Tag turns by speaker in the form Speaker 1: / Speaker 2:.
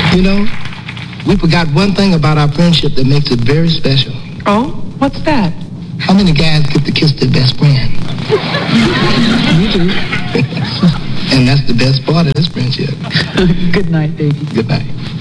Speaker 1: You know, we forgot one thing about our friendship that makes it very special.
Speaker 2: Oh, what's that?
Speaker 1: How many guys get to kiss their best friend?
Speaker 2: You do.
Speaker 1: And that's the best part of this friendship.
Speaker 2: Good night, baby.
Speaker 1: Good night.